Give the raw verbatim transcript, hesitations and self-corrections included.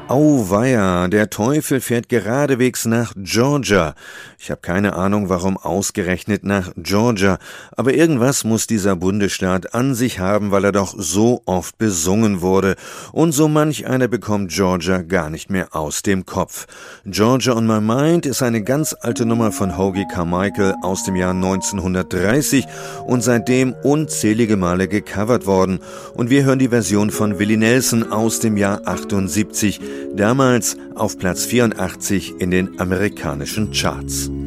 Auweia, der Teufel fährt geradewegs nach Georgia. Ich habe keine Ahnung, warum ausgerechnet nach Georgia, aber irgendwas muss dieser Bundesstaat an sich haben, weil er doch so oft besungen wurde. Und so manch einer bekommt Georgia gar nicht mehr aus dem Kopf. Georgia on My Mind ist eine ganz alte Nummer von Hoagy Carmichael aus dem Jahr neunzehnhundertdreißig und seitdem unzählige Male gecovert worden. Und wir hören die Version von Willie Nelson aus dem Jahr achtundsiebzig, damals auf Platz vierundachtzig in den amerikanischen Charts.